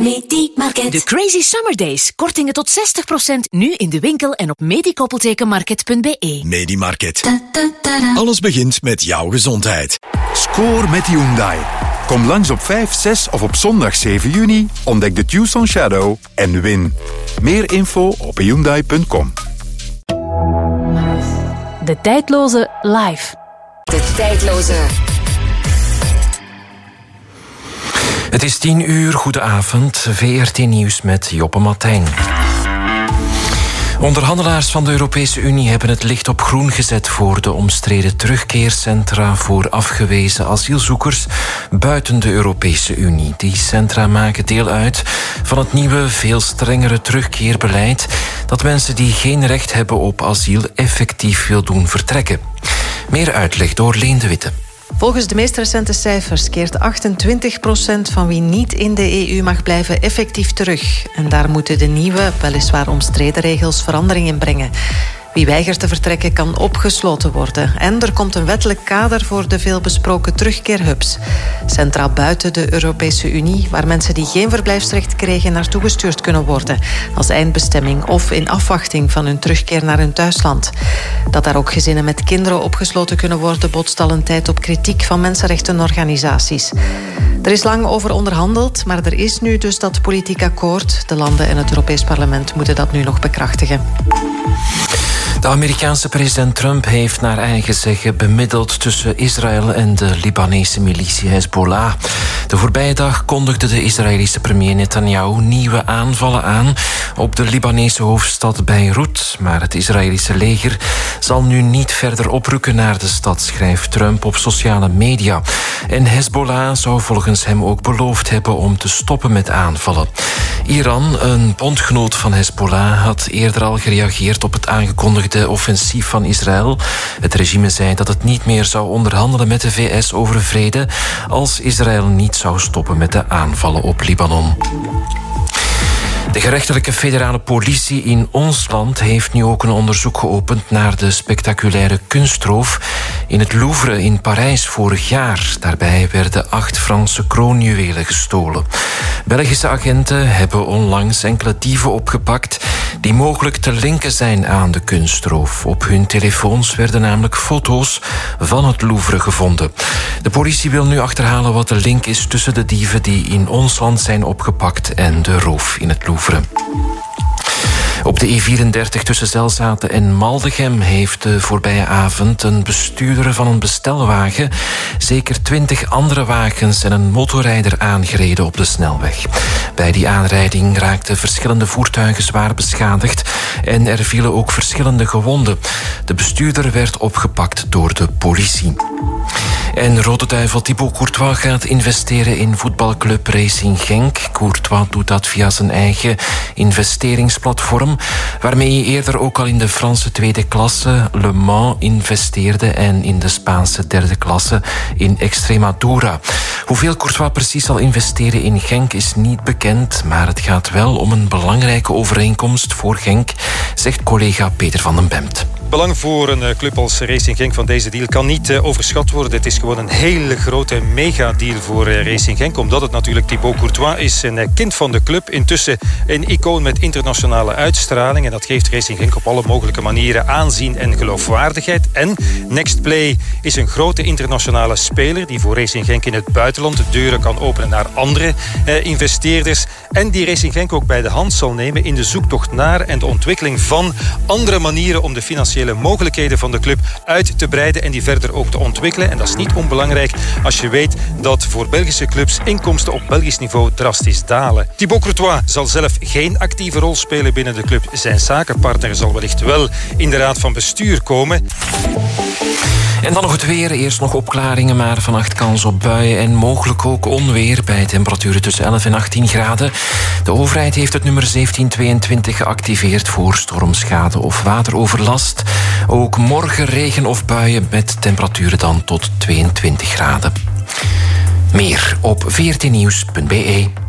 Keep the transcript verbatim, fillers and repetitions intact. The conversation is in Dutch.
Medimarket. De Crazy Summer Days. Kortingen tot zestig procent nu in de winkel en op medikoppeltekenmarket punt b e. Medimarket. Alles begint met jouw gezondheid. Score met Hyundai. Kom langs op vijf, zes of op zondag zeven juni. Ontdek de Tucson Shadow en win. Meer info op hyundai punt com. De tijdloze live. De tijdloze. Het is tien uur, goedenavond. V R T Nieuws met Joppe Martijn. Onderhandelaars van de Europese Unie hebben het licht op groen gezet voor de omstreden terugkeercentra voor afgewezen asielzoekers buiten de Europese Unie. Die centra maken deel uit van het nieuwe, veel strengere terugkeerbeleid dat mensen die geen recht hebben op asiel effectief wil doen vertrekken. Meer uitleg door Leen de Witte. Volgens de meest recente cijfers keert achtentwintig procent van wie niet in de E U mag blijven effectief terug. En daar moeten de nieuwe, weliswaar omstreden regels verandering in brengen. Wie weigert te vertrekken kan opgesloten worden. En er komt een wettelijk kader voor de veelbesproken terugkeerhubs. Centraal buiten de Europese Unie, waar mensen die geen verblijfsrecht kregen naartoe gestuurd kunnen worden. Als eindbestemming of in afwachting van hun terugkeer naar hun thuisland. Dat daar ook gezinnen met kinderen opgesloten kunnen worden, botst al een tijd op kritiek van mensenrechtenorganisaties. Er is lang over onderhandeld, maar er is nu dus dat politiek akkoord. De landen en het Europees Parlement moeten dat nu nog bekrachtigen. De Amerikaanse president Trump heeft naar eigen zeggen bemiddeld tussen Israël en de Libanese militie Hezbollah. De voorbije dag kondigde de Israëlische premier Netanyahu nieuwe aanvallen aan op de Libanese hoofdstad Beirut. Maar het Israëlische leger zal nu niet verder oprukken naar de stad, schrijft Trump op sociale media. En Hezbollah zou volgens hem ook beloofd hebben om te stoppen met aanvallen. Iran, een bondgenoot van Hezbollah, had eerder al gereageerd op het aangekondigde offensief van Israël. Het regime zei dat het niet meer zou onderhandelen met de V S over vrede als Israël niet zou stoppen met de aanvallen op Libanon. De gerechtelijke federale politie in ons land heeft nu ook een onderzoek geopend naar de spectaculaire kunstroof in het Louvre in Parijs vorig jaar. Daarbij werden acht Franse kroonjuwelen gestolen. Belgische agenten hebben onlangs enkele dieven opgepakt die mogelijk te linken zijn aan de kunstroof. Op hun telefoons werden namelijk foto's van het Louvre gevonden. De politie wil nu achterhalen wat de link is tussen de dieven die in ons land zijn opgepakt en de roof in het Louvre. Op de E vierendertig tussen Zelzaten en Maldegem heeft de voorbije avond een bestuurder van een bestelwagen zeker twintig andere wagens en een motorrijder aangereden op de snelweg. Bij die aanrijding raakten verschillende voertuigen zwaar beschadigd en er vielen ook verschillende gewonden. De bestuurder werd opgepakt door de politie. En Rode Duivel Thibaut Courtois gaat investeren in voetbalclub Racing Genk. Courtois doet dat via zijn eigen investeringsplatform, waarmee hij eerder ook al in de Franse tweede klasse Le Mans investeerde en in de Spaanse derde klasse in Extremadura. Hoeveel Courtois precies zal investeren in Genk is niet bekend, maar het gaat wel om een belangrijke overeenkomst voor Genk, zegt collega Peter van den Bemt. Belang voor een club als Racing Genk van deze deal kan niet uh, overschat worden. Het is gewoon een hele grote megadeal voor uh, Racing Genk. Omdat het natuurlijk Thibaut Courtois is, een uh, kind van de club. Intussen een icoon met internationale uitstraling. En dat geeft Racing Genk op alle mogelijke manieren aanzien en geloofwaardigheid. En Nextplay is een grote internationale speler die voor Racing Genk in het buitenland de deuren kan openen naar andere uh, investeerders. En die Racing Genk ook bij de hand zal nemen in de zoektocht naar en de ontwikkeling van andere manieren om de financiële mogelijkheden van de club uit te breiden en die verder ook te ontwikkelen. En dat is niet onbelangrijk als je weet dat voor Belgische clubs inkomsten op Belgisch niveau drastisch dalen. Thibaut Courtois zal zelf geen actieve rol spelen binnen de club. Zijn zakenpartner zal wellicht wel in de raad van bestuur komen. En dan nog het weer. Eerst nog opklaringen, maar vannacht kans op buien en mogelijk ook onweer bij temperaturen tussen elf en achttien graden. De overheid heeft het nummer zeventien tweeëntwintig geactiveerd voor stormschade of wateroverlast. Ook morgen regen of buien met temperaturen dan tot tweeëntwintig graden. Meer op v r t nieuws punt b e.